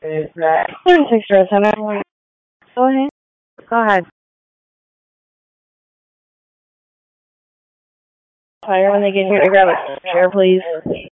607. Go ahead. Go ahead. Fire when they get here to grab a chair, please.